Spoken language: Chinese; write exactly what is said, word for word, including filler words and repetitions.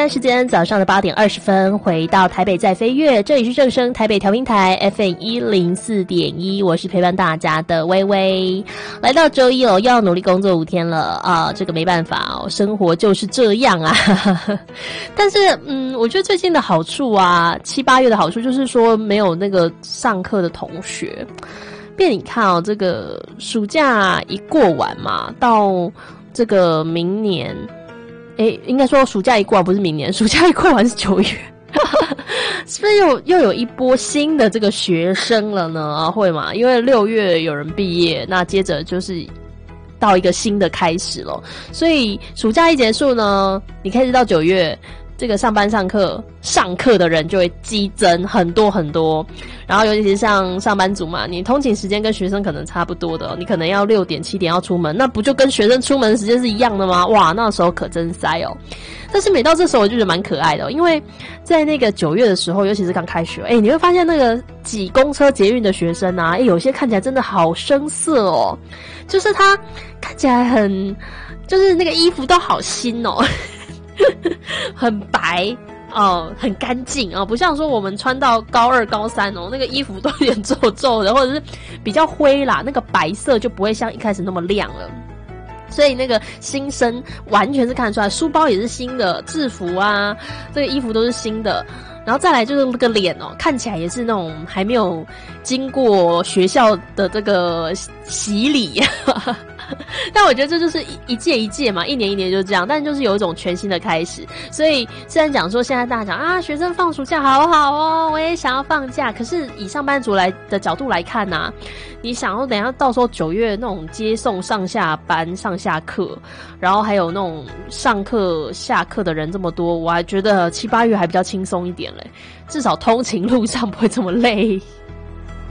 在时间早上的八点二十分，回到台北在飞跃，这里是正声台北调频台 F M 一零四点一，我是陪伴大家的微微。来到周一哦，又要努力工作五天了啊，这个没办法哦，生活就是这样啊。但是嗯，我觉得最近的好处啊，七八月的好处就是说没有那个上课的同学。变你看哦，这个暑假一过完嘛，到这个明年。诶，应该说暑假一过完不是明年，暑假一过完是九月，是不是又又有一波新的这个学生了呢？啊，会吗？因为六月有人毕业，那接着就是到一个新的开始了，所以暑假一结束呢，你可以到九月。这个上班上课上课的人就会激增很多很多，然后尤其是像上班族嘛，你通勤时间跟学生可能差不多的，你可能要六点七点要出门，那不就跟学生出门时间是一样的吗？哇，那时候可真塞哦。但是每到这时候我就觉得蛮可爱的哦，因为在那个九月的时候，尤其是刚开学，哎，你会发现那个挤公车捷运的学生啊，哎，有些看起来真的好生涩哦，就是他看起来很，就是那个衣服都好新哦。很白哦，很干净哦，不像说我们穿到高二、高三哦，那个衣服都有点皱皱的，或者是比较灰啦，那个白色就不会像一开始那么亮了。所以那个新生完全是看得出来，书包也是新的，制服啊，这个衣服都是新的。然后再来就是那个脸哦，看起来也是那种还没有经过学校的这个洗礼。但我觉得这就是一一届一届嘛，一年一年就这样，但就是有一种全新的开始。所以虽然讲说现在大家讲啊，学生放暑假好好哦，我也想要放假，可是以上班族来的角度来看啊，你想要等一下到时候九月那种接送上下班上下课，然后还有那种上课下课的人这么多，我还觉得七八月还比较轻松一点嘞，至少通勤路上不会这么累。